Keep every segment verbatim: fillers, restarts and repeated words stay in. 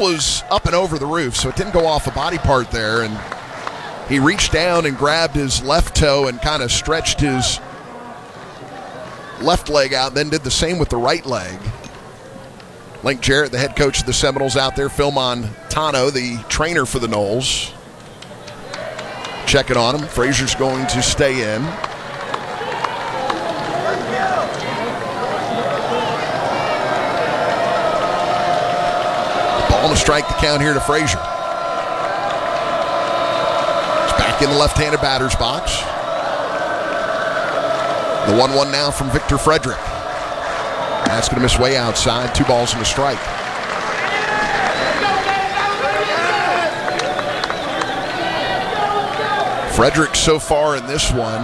was up and over the roof, so it didn't go off a body part there, and he reached down and grabbed his left toe and kind of stretched his left leg out, then did the same with the right leg. Link Jarrett, the head coach of the Seminoles, out there. Phil Montano, the trainer for the Noles, checking on him. Frazier's going to stay in. Ball to strike the count here to Frazier. He's back in the left-handed batter's box. The one one now from Victor Frederick. That's going to miss way outside. Two balls and a strike. Frederick so far in this one,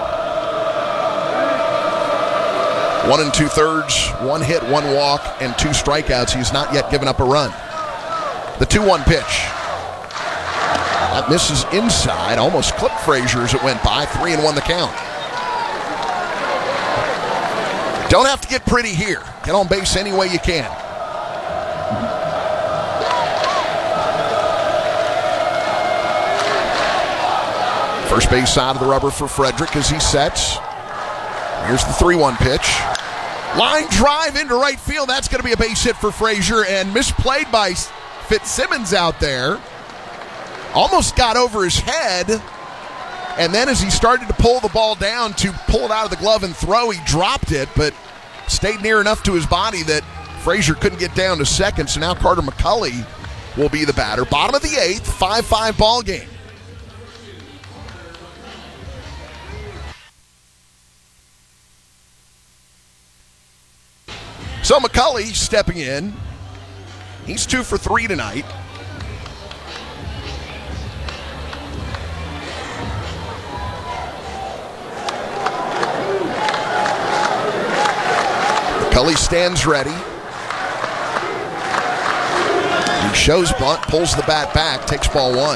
one and two-thirds, one hit, one walk, and two strikeouts. He's not yet given up a run. The two one pitch. That misses inside. Almost clipped Frazier as it went by. Three and one the count. Don't have to get pretty here. Get on base any way you can. First base side of the rubber for Frederick as he sets. Here's the three one pitch. Line drive into right field. That's going to be a base hit for Frazier, and misplayed by Fitzsimmons out there. Almost got over his head, and then as he started to pull the ball down to pull it out of the glove and throw, he dropped it, but stayed near enough to his body that Frazier couldn't get down to second, so now Carter McCulley will be the batter. Bottom of the eighth, five five ball game. So McCulley stepping in. He's two for three tonight. McCulley stands ready. He shows bunt, pulls the bat back, takes ball one.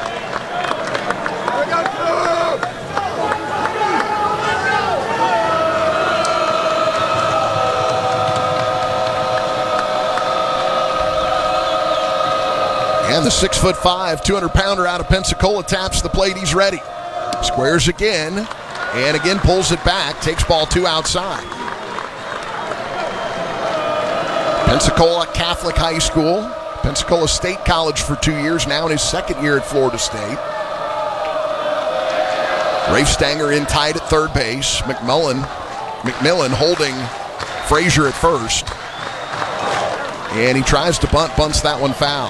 And the six foot five, two hundred pounder out of Pensacola taps the plate. He's ready. Squares again, and again pulls it back, takes ball two outside. Pensacola Catholic High School, Pensacola State College for two years, now in his second year at Florida State. Rafe Stanger in tight at third base. McMillan, McMillan holding Frazier at first. And he tries to bunt, bunts that one foul.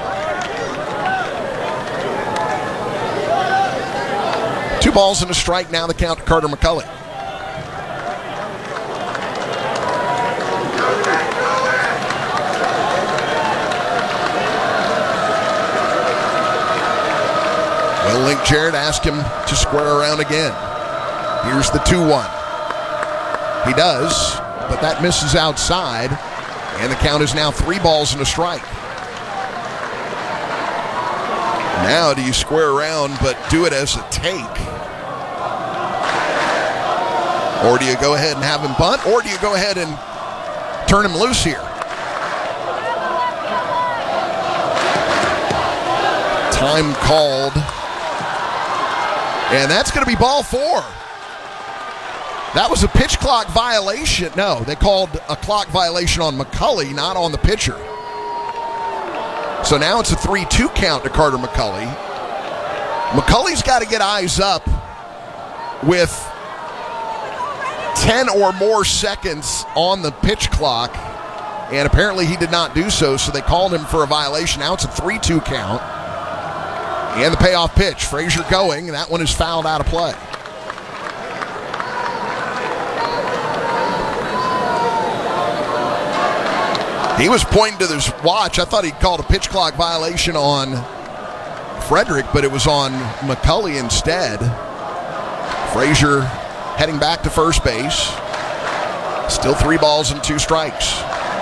Two balls and a strike, now the count to Carter McCulley. Well, Link Jarrett asked him to square around again. Here's the two one. He does, but that misses outside, and the count is now three balls and a strike. Now do you square around but do it as a take? Or do you go ahead and have him bunt? Or do you go ahead and turn him loose here? Time called. And that's going to be ball four. That was a pitch clock violation. No, they called a clock violation on McCulley, not on the pitcher. So now it's a three two count to Carter McCulley. McCulley's got to get eyes up with ten or more seconds on the pitch clock, and apparently he did not do so, so they called him for a violation. Now it's a three two count. And the payoff pitch. Frazier going, and that one is fouled out of play. He was pointing to his watch. I thought he called a pitch clock violation on Frederick, but it was on McCulley instead. Frazier heading back to first base. Still three balls and two strikes.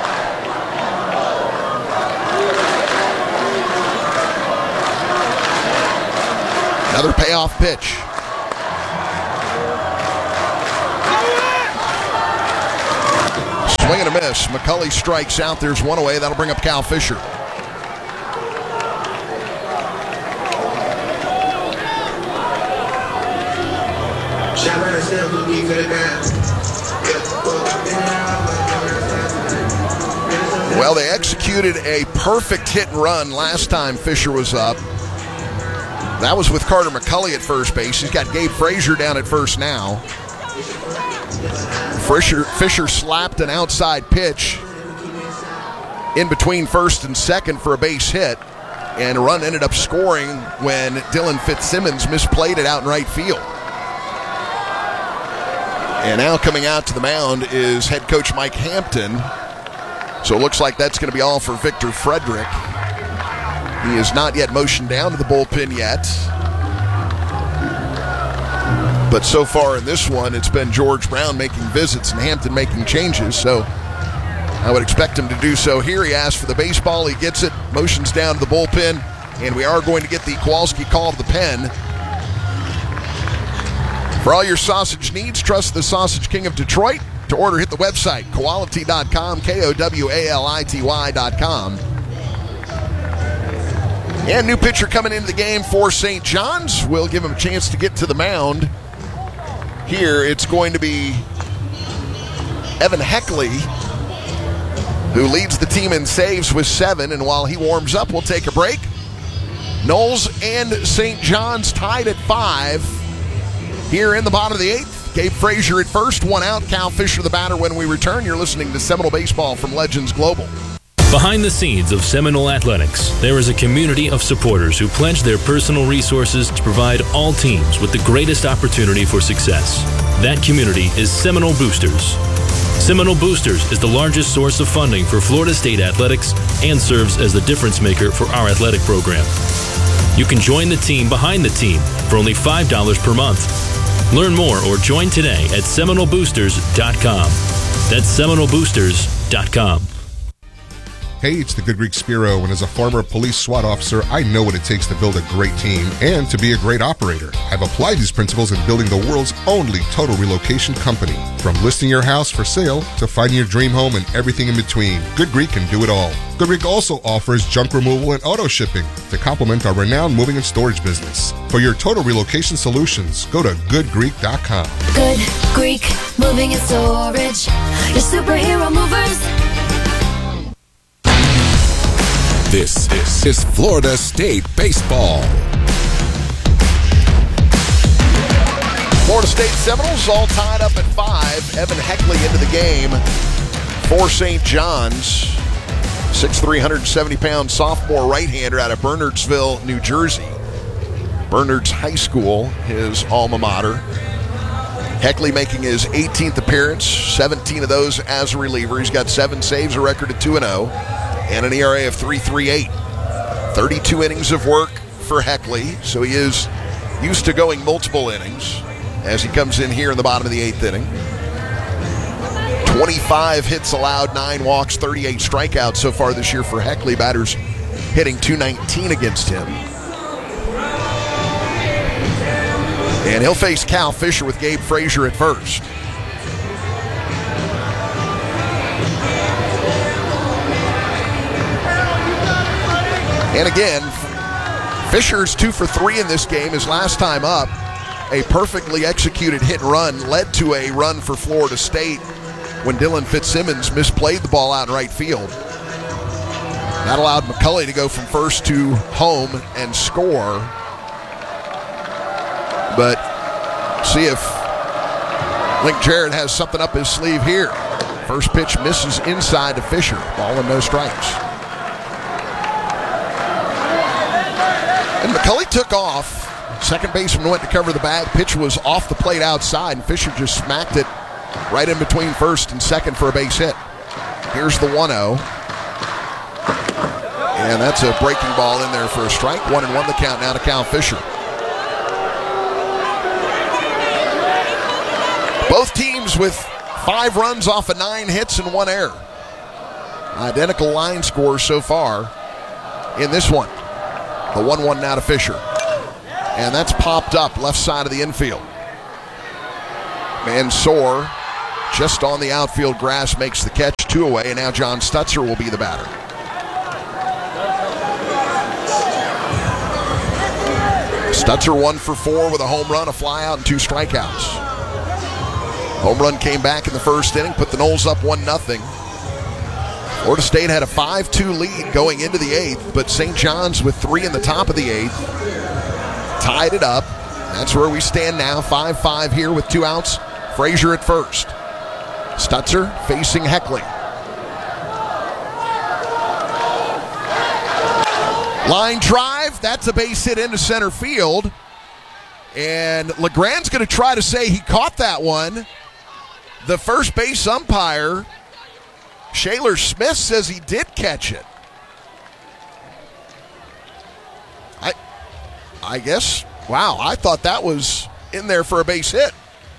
Another payoff pitch. Swing and a miss. McCulley strikes out. There's one away. That'll bring up Cal Fisher. Well, they executed a perfect hit and run last time Fisher was up. That was with Carter McCulley at first base. He's got Gabe Frazier down at first now. Fisher, Fisher slapped an outside pitch in between first and second for a base hit, and a run ended up scoring when Dylan Fitzsimmons misplayed it out in right field. And now coming out to the mound is head coach Mike Hampton. So it looks like that's going to be all for Victor Frederick. He is not yet motioned down to the bullpen yet. But so far in this one, it's been George Brown making visits and Hampton making changes. So I would expect him to do so here. He asks for the baseball. He gets it, motions down to the bullpen. And we are going to get the Kowalski call to the pen. For all your sausage needs, trust the Sausage King of Detroit. To order, hit the website, Kowality dot com, K O W A L I T Y dot com. And new pitcher coming into the game for Saint John's. We'll give him a chance to get to the mound. Here, it's going to be Evan Heckley, who leads the team in saves with seven. And while he warms up, we'll take a break. Knowles and Saint John's tied at five. Here in the bottom of the eighth. Gabe Frazier at first, one out. Cal Fisher the batter when we return. You're listening to Seminole Baseball from Legends Global. Behind the scenes of Seminole Athletics, there is a community of supporters who pledge their personal resources to provide all teams with the greatest opportunity for success. That community is Seminole Boosters. Seminole Boosters is the largest source of funding for Florida State athletics and serves as the difference maker for our athletic program. You can join the team behind the team for only five dollars per month. Learn more or join today at Seminole Boosters dot com. That's Seminole Boosters dot com. Hey, it's the Good Greek Spiro, and as a former police SWAT officer, I know what it takes to build a great team and to be a great operator. I've applied these principles in building the world's only total relocation company. From listing your house for sale to finding your dream home and everything in between, Good Greek can do it all. Good Greek also offers junk removal and auto shipping to complement our renowned moving and storage business. For your total relocation solutions, go to good greek dot com. Good Greek Moving and Storage, your superhero movers. This, this is Florida State Baseball. Florida State Seminoles all tied up at five. Evan Heckley into the game for Saint John's. six three, one hundred seventy pound sophomore right-hander out of Bernardsville, New Jersey. Bernards High School, his alma mater. Heckley making his eighteenth appearance, seventeen of those as a reliever. He's got seven saves, a record of two and oh, and an E R A of three point three eight. thirty-two innings of work for Heckley, so he is used to going multiple innings as he comes in here in the bottom of the eighth inning. twenty-five hits allowed, nine walks, thirty-eight strikeouts so far this year for Heckley. Batters hitting two nineteen against him. And he'll face Cal Fisher with Gabe Frazier at first. And again, Fisher's two for three in this game. His last time up, a perfectly executed hit and run led to a run for Florida State when Dylan Fitzsimmons misplayed the ball out in right field. That allowed McCulley to go from first to home and score. But see if Link Jarrett has something up his sleeve here. First pitch misses inside to Fisher. Ball and no strikes. And McCulley took off. Second baseman went to cover the bag. Pitch was off the plate outside, and Fisher just smacked it right in between first and second for a base hit. Here's the one oh. And that's a breaking ball in there for a strike. One and one the count now to Cal Fisher. Both teams with five runs off of nine hits and one error. Identical line scores so far in this one. The one one now to Fisher. And that's popped up left side of the infield. Mansour just on the outfield grass makes the catch, two away, and now John Stutzer will be the batter. Stutzer one for four with a home run, a flyout, and two strikeouts. Home run came back in the first inning, put the Noles up one nothing. Florida State had a five two lead going into the eighth, but Saint John's with three in the top of the eighth tied it up. That's where we stand now, five five here with two outs. Frazier at first. Stutzer facing Heckley. Line drive, that's a base hit into center field. And LeGrand's going to try to say he caught that one. The first base umpire, Shaler Smith, says he did catch it. I I guess, wow, I thought that was in there for a base hit.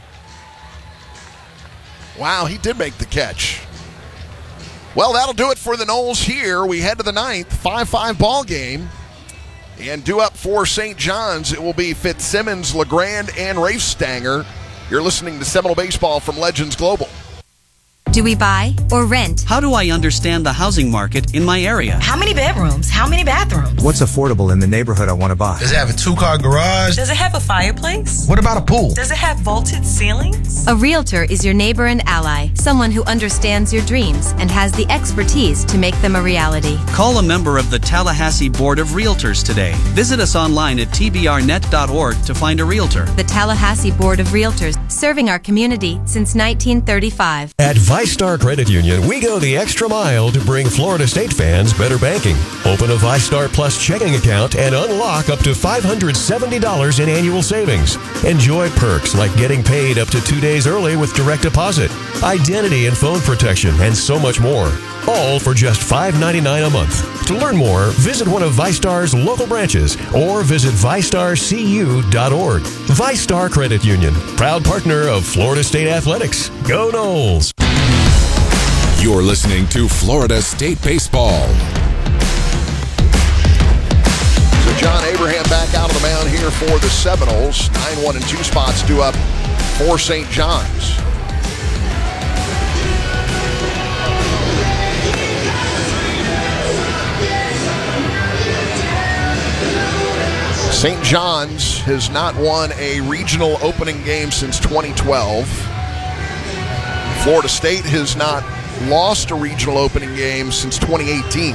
Wow, he did make the catch. Well, that'll do it for the Noles here. We head to the ninth, five five ball game. And due up for Saint John's, it will be Fitzsimmons, LeGrand, and Rafe Stanger. You're listening to Seminole Baseball from Legends Global. Do we buy or rent? How do I understand the housing market in my area? How many bedrooms? How many bathrooms? What's affordable in the neighborhood I want to buy? Does it have a two-car garage? Does it have a fireplace? What about a pool? Does it have vaulted ceilings? A realtor is your neighbor and ally, someone who understands your dreams and has the expertise to make them a reality. Call a member of the Tallahassee Board of Realtors today. Visit us online at t b r net dot org to find a realtor. The Tallahassee Board of Realtors, serving our community since nineteen thirty-five. At ViStar Credit Union, we go the extra mile to bring Florida State fans better banking. Open a ViStar Plus checking account and unlock up to five hundred seventy dollars in annual savings. Enjoy perks like getting paid up to two days early with direct deposit, identity and phone protection, and so much more. All for just five ninety-nine a month. To learn more, visit one of ViStar's local branches or visit vi star c u dot org. ViStar Credit Union, proud partner of Florida State Athletics. Go Noles! You're listening to Florida State Baseball. So John Abraham back out on the mound here for the Seminoles. nine one and two spots due up for Saint John's. Saint John's has not won a regional opening game since twenty twelve. Florida State has not lost a regional opening game since twenty eighteen.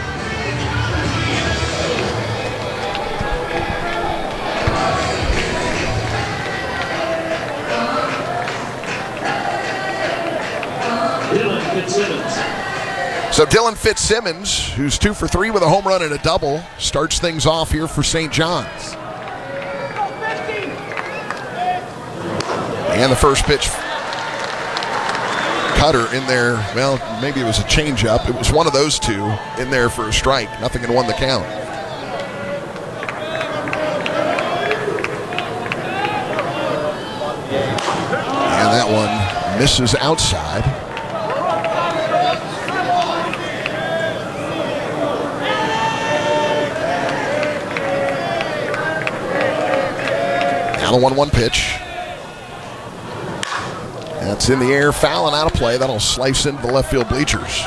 Dylan Fitzsimmons. So Dylan Fitzsimmons, who's two for three with a home run and a double, starts things off here for Saint John's. And the first pitch, cutter in there. Well, maybe it was a changeup. It was one of those two in there for a strike. Nothing had won the count. And that one misses outside. Now the one one pitch. That's in the air, foul and out of play. That'll slice into the left field bleachers.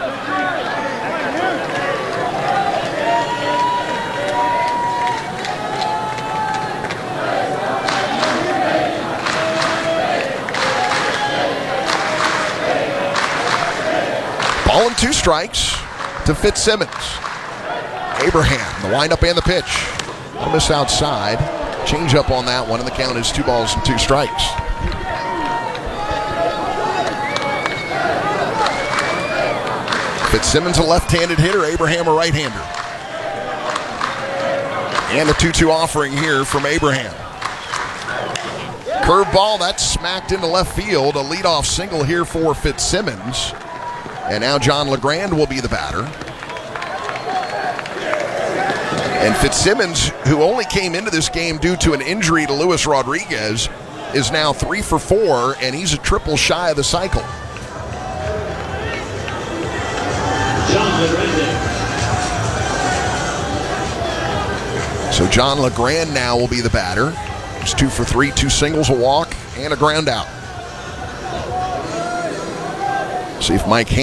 Ball and two strikes to Fitzsimmons. Abraham, the windup and the pitch. I'll miss outside. Change up on that one, and the count is two balls and two strikes. Fitzsimmons a left-handed hitter, Abraham a right-hander. And the two two offering here from Abraham. Curveball, that's smacked into left field. A leadoff single here for Fitzsimmons. And now John LeGrand will be the batter. And Fitzsimmons, who only came into this game due to an injury to Luis Rodriguez, is now three for four, and he's a triple shy of the cycle. John LeGrand. So John LeGrand now will be the batter. He's two for three, two singles, a walk, and a ground out. See if Mike